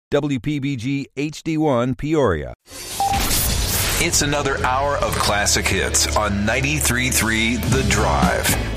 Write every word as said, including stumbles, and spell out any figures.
W P B G H D one Peoria. It's another hour of classic hits on ninety-three point three The Drive.